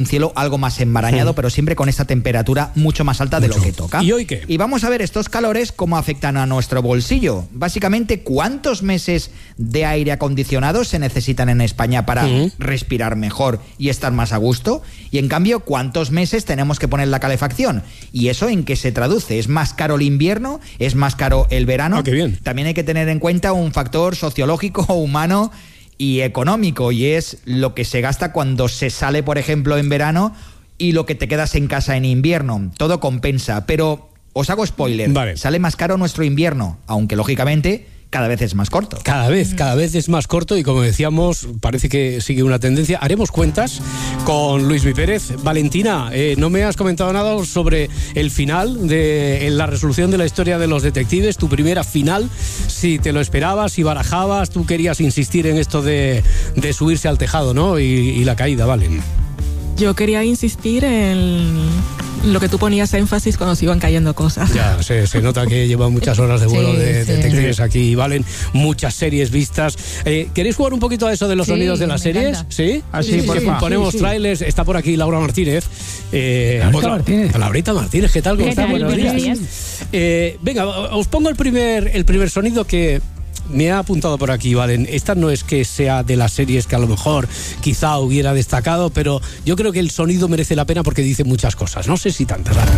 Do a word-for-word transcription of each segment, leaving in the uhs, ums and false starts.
un cielo algo más enmarañado, mm. pero siempre con esta temperatura mucho más alta mucho. de lo que toca. ¿Y hoy qué? Y vamos a ver estos calores cómo afectan a nuestro bolsillo. Básicamente, ¿cuántos meses de aire acondicionado se necesitan en España para mm. respirar mejor y estar más a gusto? Y en cambio, ¿cuántos meses tenemos que poner la calefacción? ¿Y eso en qué se traduce? ¿Es más caro el invierno? ¿Es más caro el verano? Ah, qué bien. También hay que tener en cuenta un factor sociológico, humano y económico, y es lo que se gasta cuando se sale, por ejemplo, en verano y lo que te quedas en casa en invierno. Todo compensa, pero os hago spoiler, vale. Sale más caro nuestro invierno, aunque lógicamente cada vez es más corto. Cada vez, cada vez es más corto y como decíamos, parece que sigue una tendencia. Haremos cuentas con Luis Mi Pérez. Valentina, eh, no me has comentado nada sobre el final de en la resolución de la historia de los detectives, tu primera final, si te lo esperabas, si barajabas, tú querías insistir en esto de, de subirse al tejado, ¿no? Y, y la caída, Valen. Yo quería insistir en lo que tú ponías énfasis cuando se iban cayendo cosas. Ya, se, se nota que llevan muchas horas de vuelo sí, de, sí. de detectives aquí, Valen, muchas series vistas. Eh, ¿Queréis jugar un poquito a eso de los sí, sonidos de las series? Encanta. ¿Sí? Así, sí, por sí, favor. Ponemos sí, sí. trailers, está por aquí Laura Martínez. Eh, Laurita otra, Martínez. Laurita Martínez, ¿qué tal? ¿Cómo ¿Qué está? tal? Buenos Buenos días. días. Eh, venga, os pongo el primer, el primer sonido que me ha apuntado por aquí, Valen. Esta no es que sea de las series que a lo mejor quizá hubiera destacado, pero yo creo que el sonido merece la pena porque dice muchas cosas. No sé si tantas. ¿Vale?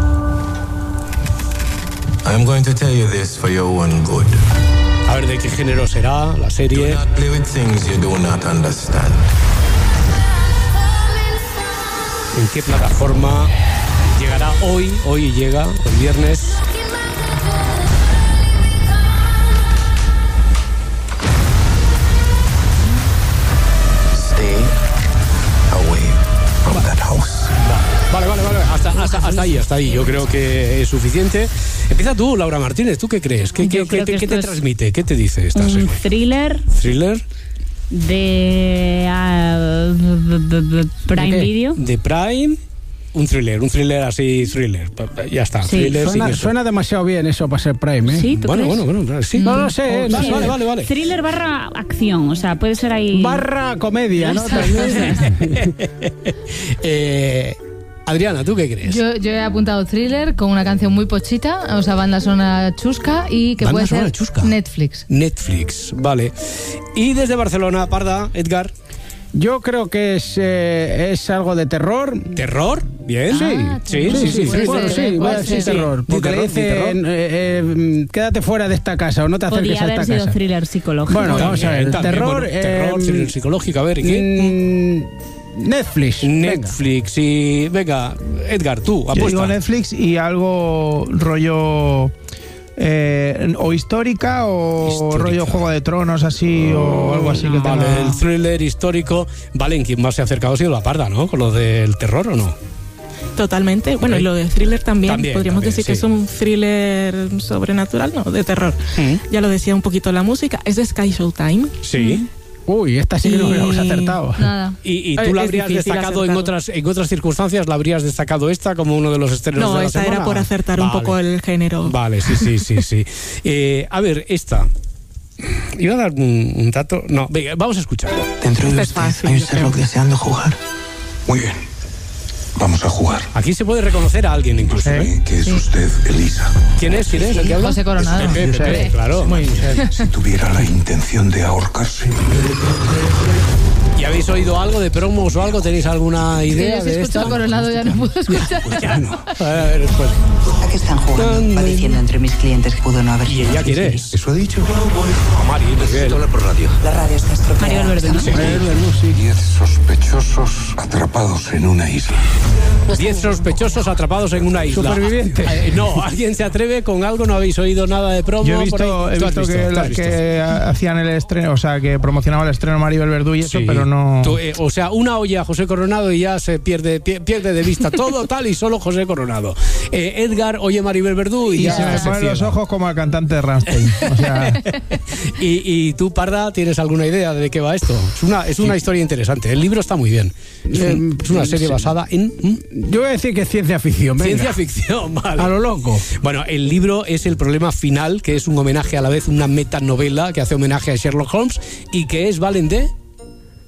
I'm going to tell you this for your own good. A ver, ¿de qué género será la serie? Do not play with things you do not understand. ¿En qué plataforma llegará hoy? Hoy llega, el viernes. Stay away from that house. Vale, vale, vale. Hasta, hasta, hasta ahí, hasta ahí. Yo creo que es suficiente. Empieza tú, Laura Martínez. ¿Tú qué crees? ¿Qué, qué, qué, qué te transmite? ¿Qué te dice esta un serie? Thriller. ¿Thriller? De uh, Prime Video. De Prime. Un thriller, un thriller así, thriller. Ya está. Sí. Thriller, Suena, suena demasiado bien eso para ser Prime, ¿eh? Sí, ¿tú bueno, crees? bueno, bueno, sí. No lo sé, Oh, no vale, sé. vale, vale, vale. Thriller barra acción, o sea, puede ser ahí. Barra comedia, ¿no? También. eh, Adriana, ¿tú qué crees? Yo, yo he apuntado thriller con una canción muy pochita, o sea, banda sonora chusca y que Banda puede sonora ser chusca. Netflix. Netflix, vale. Y desde Barcelona, Parda, Edgar. Yo creo que es, eh, es algo de terror. ¿Terror? Bien. Ah, sí, sí, sí, sí. puede sí, Bueno, ser, sí, puede voy a decir ser. terror. Porque terror, le di terror. dicen, eh, eh, quédate fuera de esta casa o no te acerques Podría a haber esta sido casa. thriller psicológico. Bueno, vamos a ver. También, terror, bueno, terror, eh, thriller psicológico, a ver, ¿y qué? Mm, Netflix. venga. Netflix y... Venga, Edgar, tú, Yo digo apuesta. Netflix y algo rollo eh, o histórica o Histórica. rollo Juego de Tronos así o algo así que Vale, tenga... el thriller histórico. Vale, ¿en quién más se ha acercado ha sido la Parda, ¿no? Con lo del terror, ¿o no? Totalmente. Bueno, Ok. y lo de thriller también. También, Podríamos también, decir sí. que es un thriller sobrenatural, no, de terror. Mm. Ya lo decía un poquito la música. Es de Sky Showtime. Sí. Uy, esta sí que no Y- hubiéramos acertado. Nada. ¿Y, y tú Es la habrías difícil destacado en acertarlo. otras, en otras circunstancias? ¿La habrías destacado esta como uno de los estrenos No, de la esa semana? era por acertar un Vale. poco el género. Vale, sí, sí, sí, sí. Eh, a ver, esta. Iba a dar un, un dato. No, venga, vamos a escucharlo. Dentro de Es usted fácil, hay un yo creo. Sherlock deseando jugar. Muy bien. Vamos a jugar. Aquí se puede reconocer a alguien incluso, ¿eh? Sé que es usted Elisa. ¿Quién es? ¿Quién es? ¿El que habla? José Coronado. Pepe, Pepe, Pepe. claro. Muy bien. Si tuviera la intención de ahorcarse, ¿Y habéis oído algo de promos o algo? ¿Tenéis alguna Que idea yo si de escucho esta? Coronado ya no puedo escuchar. Pues ya no. A ver, después. ¿A qué están jugando? Va diciendo entre mis clientes que pudo no haber ¿Y sido ella quién feliz. es? ¿eso ha dicho? A Mari, muy bien. hablar por radio. La radio está estropeada. Mario Alberto, ¿no? Sí. Diez sospechosos atrapados en una isla. Diez sospechosos atrapados en una isla. Supervivientes. Eh, no, ¿alguien se atreve con algo? ¿No habéis oído nada de promo? Yo he por visto, ahí? he ¿Tú has visto que, ¿Tú has la- visto? que hacían el estreno, o sea, que promocionaba el estreno Maribel Verdú y eso, Sí. pero no... Tú, eh, o sea, una olla a José Coronado y ya se pierde pie- pierde de vista todo tal y solo José Coronado. Eh, Edgar oye Maribel Verdú y, Y ya se me se ponen los ciega. ojos como al cantante de Rammstein. O sea, y, y tú, Parda, ¿tienes alguna idea de qué va esto? Es una, es una historia interesante. El libro está muy bien. Es, un- es una serie basada en ¿hmm? Yo voy a decir que es ciencia ficción. Venga. ciencia ficción, vale. A lo loco. Bueno, el libro es El problema final, que es un homenaje a la vez, una metanovela que hace homenaje a Sherlock Holmes y que es, Valen, de...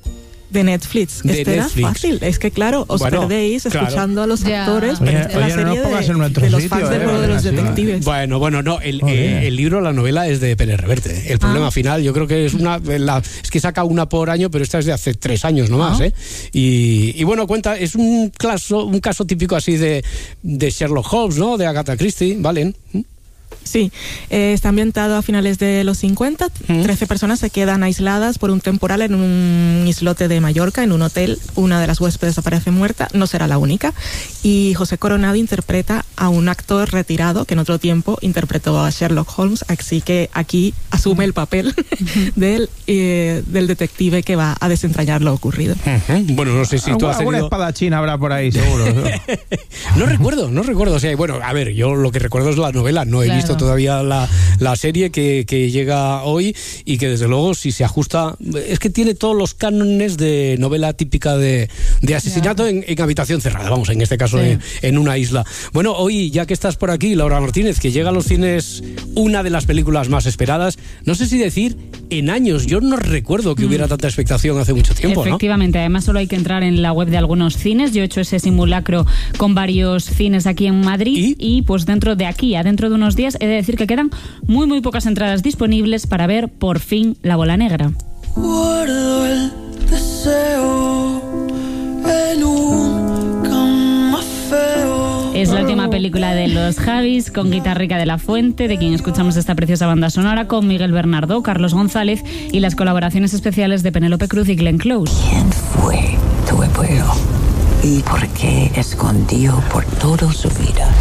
de Netflix. De Este Netflix. era fácil. Es que, claro, os Bueno, perdéis claro. escuchando a los Ya. actores Oye, pero esta es oye, la no serie nos pongas de, en nuestro de los sitio, fans del eh, juego de los así. detectives. Bueno, bueno, no, el, Joder. eh, el libro, la novela es de Pérez Reverte. El problema Ah. final, yo creo que es una, la, es que saca una por año, pero esta es de hace tres años nomás, Ah. ¿eh? Y, y bueno, cuenta, es un caso, un caso típico así de, de Sherlock Holmes, ¿no? De Agatha Christie, ¿vale? Sí, eh, está ambientado a finales de los cincuenta. Mm. Trece personas se quedan aisladas por un temporal en un islote de Mallorca, en un hotel. Una de las huéspedes aparece muerta, no será la única. Y José Coronado interpreta a un actor retirado que en otro tiempo interpretó a Sherlock Holmes, así que aquí asume el papel del, eh, del detective que va a desentrañar lo ocurrido. Ujú. Bueno, no sé si tú Alguna, has alguna tenido... espadachín habrá por ahí, seguro. No recuerdo, no recuerdo. O sea, bueno, a ver, yo lo que recuerdo es la novela. No he Claro. visto todavía la, la serie que, que llega hoy y que desde luego si se ajusta... Es que tiene todos los cánones de novela típica de, de asesinato en, en habitación cerrada. Vamos, en este caso Sí. en, en una isla. Bueno, hoy ya que estás por aquí, Laura Martínez, que llega a los cines una de las películas más esperadas. No sé si decir en años. Yo no recuerdo que hubiera tanta expectación hace mucho tiempo, ¿no? Efectivamente, además solo hay que entrar en la web de algunos cines. Yo he hecho ese simulacro con varios cines aquí en Madrid y, pues dentro de aquí, a dentro de unos días, he de decir que quedan muy muy pocas entradas disponibles para ver por fin La Bola Negra. Guardo el deseo en un camafeo. Es la última película de los Javis, con Guitarrica de la Fuente, de quien escuchamos esta preciosa banda sonora, con Miguel Bernardo, Carlos González y las colaboraciones especiales de Penélope Cruz y Glenn Close. ¿Quién fue tu abuelo? ¿Y por qué escondió por toda su vida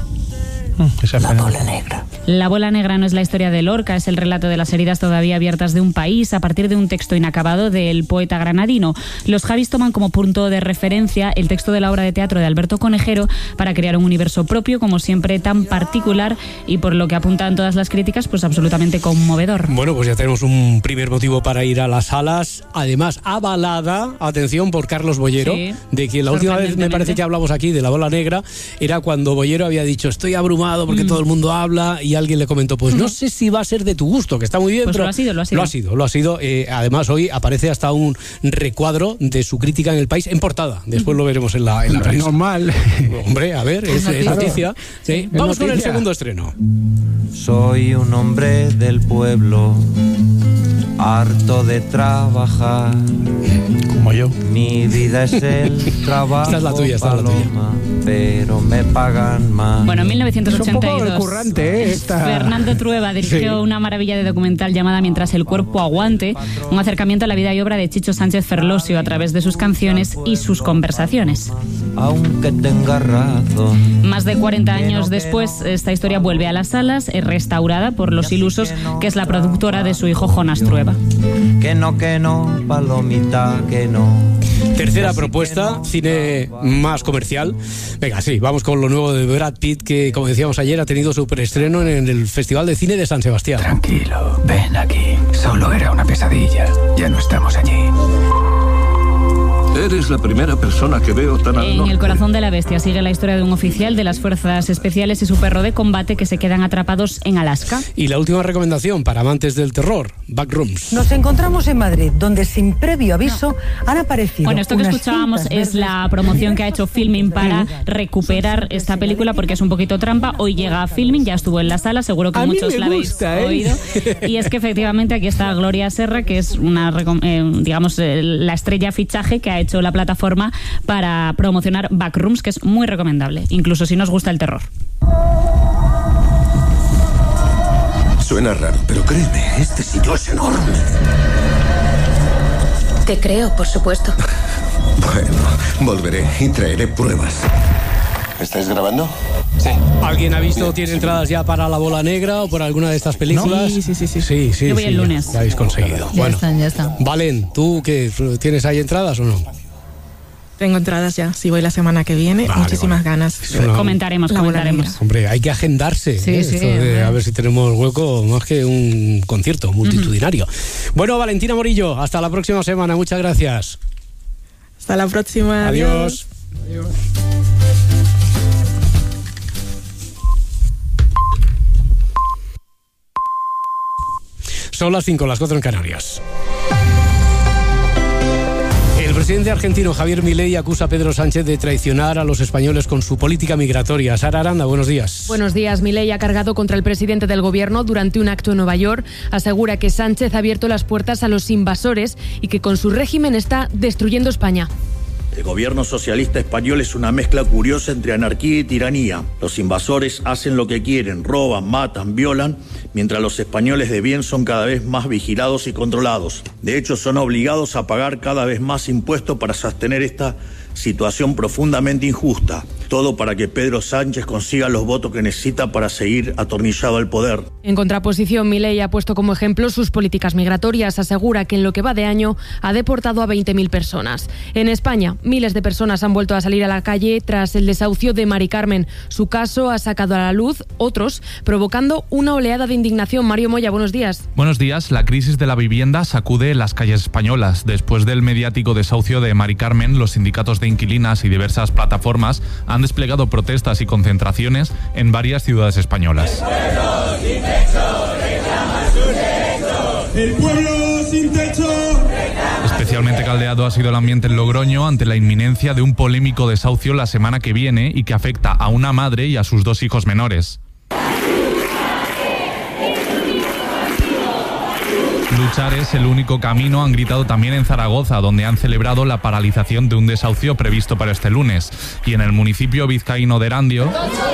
la bola negra? La Bola Negra no es la historia de Lorca, es el relato de las heridas todavía abiertas de un país a partir de un texto inacabado del poeta granadino. Los Javis toman como punto de referencia el texto de la obra de teatro de Alberto Conejero para crear un universo propio, como siempre tan particular y por lo que apuntan todas las críticas, pues absolutamente conmovedor. Bueno, pues ya tenemos un primer motivo para ir a las salas, además avalada, atención, por Carlos Bollero, Sí, de quien la última vez me parece que hablamos aquí de La Bola Negra, era cuando Bollero había dicho estoy abrumado porque Mm. todo el mundo habla y alguien le comentó, pues no sé si va a ser de tu gusto, que está muy bien, Pues pero lo ha sido, lo ha sido. Lo ha sido, lo ha sido. Eh, además hoy aparece hasta un recuadro de su crítica en El País en portada, después lo veremos en la, en la prensa. Normal. Hombre, a ver, es, es noticia. Sí. Es Vamos con el noticia. segundo estreno. Soy un hombre del pueblo, harto de trabajar. Como yo. Mi vida es el trabajo, Esta es la tuya, esta es la tuya. paloma, pero me pagan más. Bueno, en mil novecientos ochenta y dos, Es un poco recurrente, ¿eh? Esta... Fernando Trueba dirigió Sí. una maravilla de documental llamada Mientras el cuerpo aguante, un acercamiento a la vida y obra de Chicho Sánchez Ferlosio a través de sus canciones y sus conversaciones. Aunque tenga razón. Más de cuarenta años después, esta historia vuelve a las salas, es restaurada por Los Ilusos, que es la productora de su hijo Jonas Trueba. Que no, que no, palomita, que no. Tercera propuesta, cine más comercial. Venga, sí, vamos con lo nuevo de Brad Pitt, que como decíamos ayer ha tenido su preestreno en el Festival de Cine de San Sebastián. Tranquilo, ven aquí. Solo era una pesadilla. Ya no estamos allí. Eres la primera persona que veo tan al En norte. El corazón de la bestia sigue la historia de un oficial de las fuerzas especiales y su perro de combate que se quedan atrapados en Alaska. Y la última recomendación para amantes del terror, Backrooms. Nos encontramos en Madrid, donde sin previo aviso han aparecido. Bueno, esto que unas escuchábamos cintas es la promoción que ha hecho Filmin para recuperar esta película porque es un poquito trampa. Hoy llega a Filmin, ya estuvo en la sala, seguro que A mí muchos me la habéis gusta, ¿eh? oído. Y es que efectivamente aquí está Gloria Serra, que es una, recom- eh, digamos, eh, la estrella fichaje que ha hecho la plataforma para promocionar Backrooms, que es muy recomendable, incluso si no os gusta el terror. Suena raro, pero créeme, este sitio es enorme. Te creo, por supuesto. Bueno, volveré y traeré pruebas. ¿Estáis grabando? Sí. ¿Alguien ha visto, tiene entradas ya para La Bola Negra o por alguna de estas películas? Sí, sí, sí, sí. Sí, sí, Yo voy sí, el ya- lunes. Ya habéis conseguido. Ya Bueno, están, ya están. Valen, ¿tú qué? ¿Tienes ahí entradas o no? Tengo entradas ya, si voy la semana que viene, Vale, muchísimas ganas. una- Comentaremos, La Bola comentaremos. Negra. Hombre, hay que agendarse. Sí, ¿eh? sí, Esto de hombre. a ver si tenemos hueco más que un concierto multitudinario. Bueno, Valentina Morillo, hasta la próxima semana. Muchas gracias. Hasta la próxima. Adiós. Son las cinco, las cuatro en Canarias. El presidente argentino Javier Milei acusa a Pedro Sánchez de traicionar a los españoles con su política migratoria. Sara Aranda, buenos días. Buenos días. Milei ha cargado contra el presidente del gobierno durante un acto en Nueva York. Asegura que Sánchez ha abierto las puertas a los invasores y que con su régimen está destruyendo España. El gobierno socialista español es una mezcla curiosa entre anarquía y tiranía. Los invasores hacen lo que quieren, roban, matan, violan, mientras los españoles de bien son cada vez más vigilados y controlados. De hecho, son obligados a pagar cada vez más impuestos para sostener esta situación profundamente injusta. Todo para que Pedro Sánchez consiga los votos que necesita para seguir atornillado al poder. En contraposición, Milei ha puesto como ejemplo sus políticas migratorias. Asegura que en lo que va de año ha deportado a veinte mil personas. En España, miles de personas han vuelto a salir a la calle tras el desahucio de Mari Carmen. Su caso ha sacado a la luz otros, provocando una oleada de indignación. Mario Moya, buenos días. Buenos días. La crisis de la vivienda sacude las calles españolas. Después del mediático desahucio de Mari Carmen, los sindicatos de inquilinas y diversas plataformas han desplegado protestas y concentraciones en varias ciudades españolas. El pueblo sin techo. Especialmente caldeado ha sido el ambiente en Logroño ante la inminencia de un polémico desahucio la semana que viene y que afecta a una madre y a sus dos hijos menores. Luchar es el único camino, han gritado también en Zaragoza, donde han celebrado la paralización de un desahucio previsto para este lunes. Y en el municipio vizcaíno de Erandio,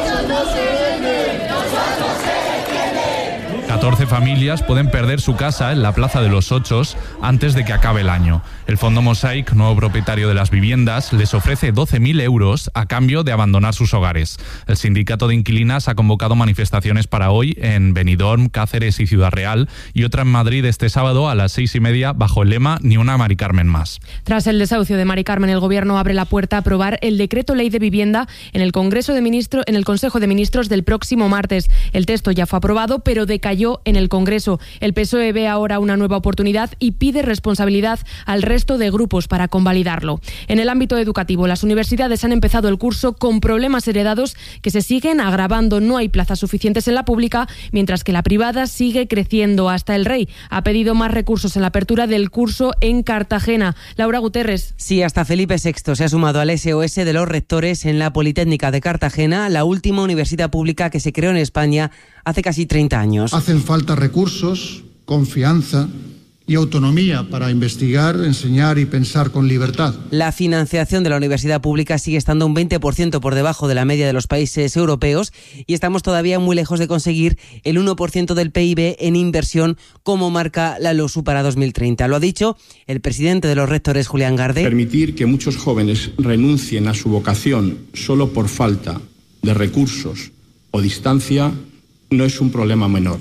catorce familias pueden perder su casa en la Plaza de los Ochos antes de que acabe el año. El Fondo Mosaic, nuevo propietario de las viviendas, les ofrece doce mil euros a cambio de abandonar sus hogares. El sindicato de inquilinas ha convocado manifestaciones para hoy en Benidorm, Cáceres y Ciudad Real y otra en Madrid este sábado a las seis y media bajo el lema Ni una Mari Carmen más. Tras el desahucio de Mari Carmen, el Gobierno abre la puerta a aprobar el decreto ley de vivienda en el Congreso de Ministros, en el Consejo de Ministros del próximo martes. El texto ya fue aprobado, pero decayó en el Congreso. El P S O E ve ahora una nueva oportunidad y pide responsabilidad al resto de grupos para convalidarlo. En el ámbito educativo, las universidades han empezado el curso con problemas heredados que se siguen agravando. No hay plazas suficientes en la pública, mientras que la privada sigue creciendo. Hasta el Rey ha pedido más recursos en la apertura del curso en Cartagena. Laura Guterres. Sí, hasta Felipe sexto se ha sumado al S O S de los rectores en la Politécnica de Cartagena, la última universidad pública que se creó en España hace casi treinta años. Hacen falta recursos, confianza y autonomía para investigar, enseñar y pensar con libertad. La financiación de la universidad pública sigue estando un veinte por ciento por debajo de la media de los países europeos y estamos todavía muy lejos de conseguir el uno por ciento del P I B en inversión como marca la LOSU para dos mil treinta. Lo ha dicho el presidente de los rectores, Julián Garde. Permitir que muchos jóvenes renuncien a su vocación solo por falta de recursos o distancia no es un problema menor.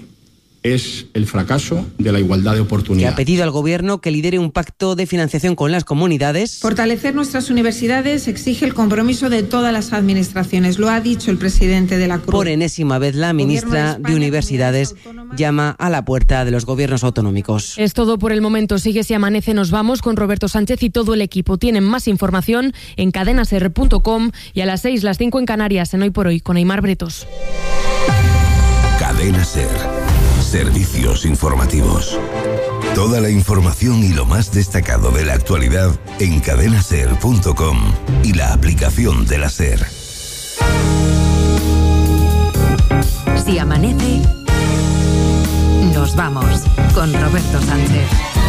Es el fracaso de la igualdad de oportunidades. Que ha pedido al Gobierno que lidere un pacto de financiación con las comunidades. Fortalecer nuestras universidades exige el compromiso de todas las administraciones, lo ha dicho el presidente de la Cruz. Por enésima vez, la ministra de, España, de Universidades llama a la puerta de los gobiernos autonómicos. Es todo por el momento. Sigue Si Amanece, nos vamos con Roberto Sánchez y todo el equipo. Tienen más información en cadena ser punto com y a las seis, las cinco en Canarias, en Hoy por Hoy, con Aimar Bretos. Cadena Ser. Servicios informativos. Toda la información y lo más destacado de la actualidad en cadena ser punto com y la aplicación de la SER. Si amanece, nos vamos con Roberto Sánchez.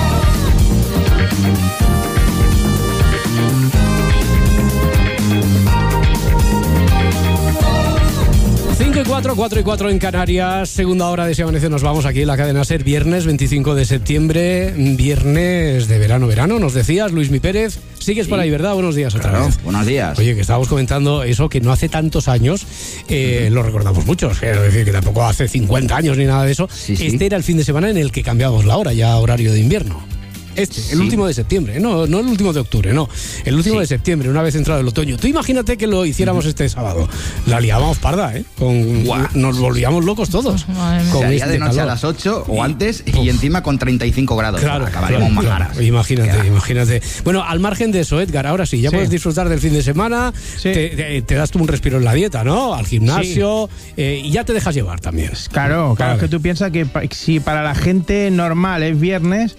cinco y cuatro, cuatro y cuatro en Canarias, segunda hora de Si Amanece, nos vamos aquí en la cadena SER, viernes veinticinco de septiembre, viernes de verano, verano, nos decías, Luismi Pérez, sigues sí. por ahí, ¿verdad? Buenos días otra claro, vez. Buenos días. Oye, que estábamos comentando eso, que no hace tantos años, eh, lo recordamos muchos, quiero decir que tampoco hace cincuenta años ni nada de eso, sí, este sí. era el fin de semana en el que cambiábamos la hora, ya horario de invierno. Este, sí. el último de septiembre, no, no el último de octubre, no, el último sí. de septiembre, una vez entrado el otoño. Tú imagínate que lo hiciéramos uh-huh. este sábado, la liábamos parda, ¿eh? Con, wow. Nos volvíamos locos todos. Con Se haría este de noche calor. A las ocho o antes y, y encima con treinta y cinco grados. Claro, acabaríamos claro, más claro. Imagínate, Queda. imagínate. Bueno, al margen de eso, Edgar, ahora sí, ya sí. puedes disfrutar del fin de semana, sí. te, te, te das tú un respiro en la dieta, ¿no? Al gimnasio sí. eh, y ya te dejas llevar también. Claro, claro, vale. Es que tú piensas que si para la gente normal es viernes,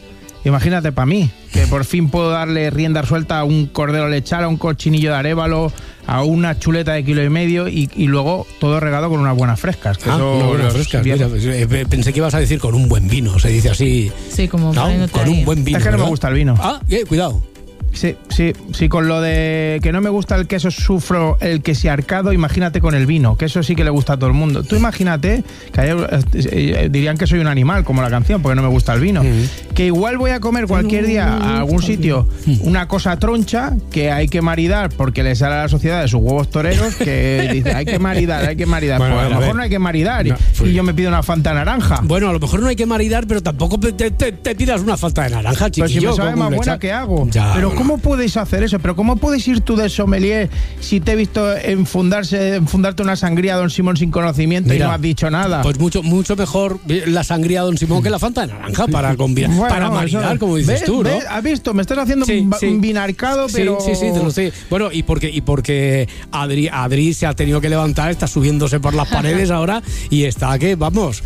Imagínate para mí, que por fin puedo darle rienda suelta a un cordero lechal, a un cochinillo de arévalo, a una chuleta de kilo y medio y, y luego todo regado con unas buenas frescas. Que ah, eso, unas buenas frescas. Mira, pensé que ibas a decir con un buen vino, se dice así. Sí, como no, con un buen vino. Es que no ¿verdad? me gusta el vino. Ah, eh, cuidado. Sí, sí, sí, con lo de que no me gusta el queso sufro, el queso arcado, imagínate con el vino, que eso sí que le gusta a todo el mundo. Tú imagínate, que hay, eh, dirían que soy un animal, como la canción, porque no me gusta el vino, mm. que igual voy a comer cualquier día a algún sitio una cosa troncha que hay que maridar porque le sale a la sociedad de sus huevos toreros, que dice, hay que maridar, hay que maridar. Bueno, pues a lo mejor ver. no hay que maridar no, y, y yo me pido una Fanta naranja. Bueno, a lo mejor no hay que maridar, pero tampoco te, te, te pidas una Fanta de naranja, chiquillo. Pero si me sabe más buena, ¿qué hago? Ya, pero bueno. ¿cómo podéis hacer eso? Pero ¿cómo puedes ir tú de sommelier si te he visto enfundarse, enfundarte una sangría Don Simón sin conocimiento? Mira, y no has dicho nada? Pues mucho mucho mejor la sangría Don Simón que la Fanta de naranja para combinar, bueno, para maridar, eso, como dices ¿ves, tú, ¿no? ¿ves? ¿Has visto? Me estás haciendo sí, un, sí. un vinarcado, pero... Sí, sí, sí, te lo sé. Bueno, y porque, y porque Adri, Adri se ha tenido que levantar, está subiéndose por las paredes ahora y está que, vamos...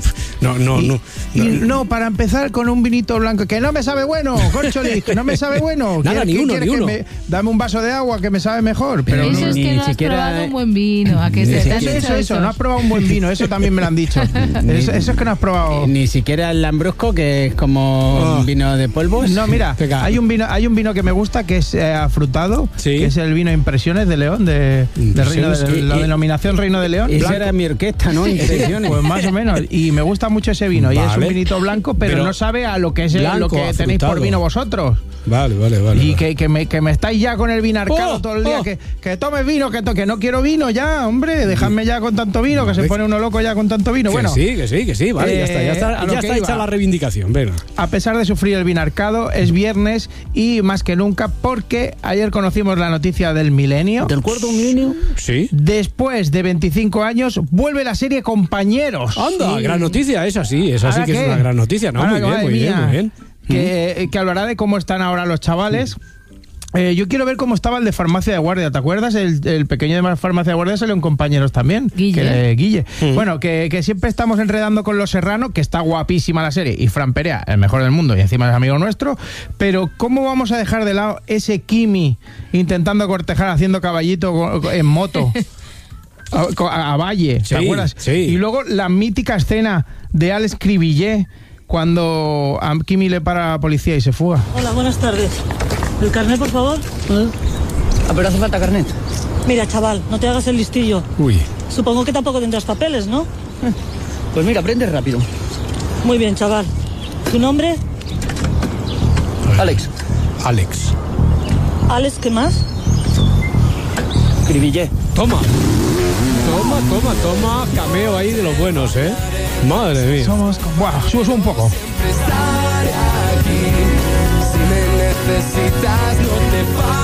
No, no, y, no, y, no. No, para empezar con un vinito blanco, que no me sabe bueno, Corcholis, que no me sabe bueno. Nada, ni uno, ni uno. Me, dame un vaso de agua que me sabe mejor. Pero, pero eso no, es que no siquiera... has probado un buen vino. ¿A qué se eso, eso, eso, eso, no has probado un buen vino, eso también me lo han dicho. eso, eso es que no has probado. Ni siquiera el Lambrusco, que es como oh. un vino de polvos. No, mira, hay un vino, hay un vino que me gusta que es eh, afrutado, ¿sí? Que es el vino Impresiones de León, de, de, Reino de, de la y, denominación Reino de León. Esa era mi orquesta, ¿no? Impresiones. Pues más o menos. Y me gusta mucho ese vino. Vale. Y es un vinito blanco, pero, pero no sabe a lo que es blanco, lo que afrutado. Tenéis por vino vosotros. Vale, vale, vale. Y vale. Que, que, me, que me estáis ya con el vinarcado oh, todo el día. Oh. Que, que tomes vino, que, to, que no quiero vino ya, hombre. Dejadme ya con tanto vino, que se pone uno loco ya con tanto vino. Que bueno, sí, que sí, que sí. Vale, eh, ya está, ya está, ya está hecha la reivindicación. Venga. A pesar de sufrir el vinarcado, es viernes y más que nunca, porque ayer conocimos la noticia del milenio. ¿Del cuarto milenio? Sí. Después de veinticinco años, vuelve la serie Compañeros. Anda, sí. Gran noticia, esa sí, esa sí que qué? es una gran noticia, ¿no? Ahora, muy bien, muy bien, muy bien. Que, que hablará de cómo están ahora los chavales. Eh, yo quiero ver cómo estaba el de Farmacia de Guardia, ¿te acuerdas? El, el pequeño de Farmacia de Guardia salió en Compañeros también. Guille. Que, eh, Guille. Mm. Bueno, que, que siempre estamos enredando con Los Serrano, que está guapísima la serie, y Fran Perea, el mejor del mundo, y encima es amigo nuestro, pero ¿cómo vamos a dejar de lado ese Kimi intentando cortejar haciendo caballito en moto? a, a Valle, ¿te sí, acuerdas? Sí. Y luego la mítica escena de Alex Cribillé cuando a Kimi le para la policía y se fuga. Hola, buenas tardes. ¿El carnet, por favor? ¿Eh? Ah, pero hace falta carnet. Mira, chaval, no te hagas el listillo. Uy. Supongo que tampoco tendrás papeles, ¿no? Pues mira, aprende rápido. Muy bien, chaval. ¿Tu nombre? Alex. Alex. ¿Alex qué más? Cribillé. Toma. Toma, toma, toma. Cameo ahí de los buenos, ¿eh? Madre mía. Somos... Buah, subes un poco. Si me necesitas, no te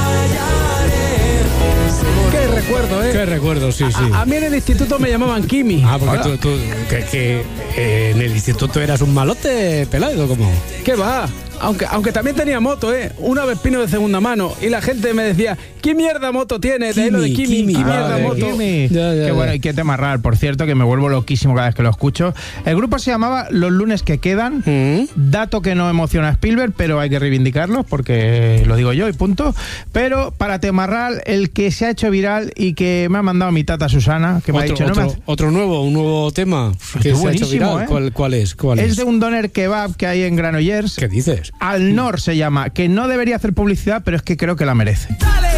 fallaré. Qué recuerdo, ¿eh? Qué recuerdo, sí, sí. A, a mí en el instituto me llamaban Kimi. Ah, porque tú, tú que, que eh, en el instituto eras un malote pelado, ¿cómo? ¿Qué va? Aunque, aunque también tenía moto, ¿eh? Una Vespino de segunda mano. Y la gente me decía, ¿qué mierda moto tiene? De ahí lo de Kimi. Kimi, ¿Qué vale, mierda moto? Kimi. Ya, ya, qué bueno, ya. y qué tema raro, por cierto, que me vuelvo loquísimo cada vez que lo escucho. El grupo se llamaba Los lunes que quedan. ¿Mm? Dato que no emociona a Spielberg, pero hay que reivindicarlos porque lo digo yo y punto. Pero para Temarral, el que se ha hecho viral y que me ha mandado mi tata Susana, que me otro, ha dicho... Otro, no me hace... otro nuevo, un nuevo tema que se ha hecho viral. ¿Eh? ¿Cuál, cuál es? ¿Cuál es? Es de un doner kebab que hay en Granollers. ¿Qué dices? Al Nor se llama, que no debería hacer publicidad, pero es que creo que la merece.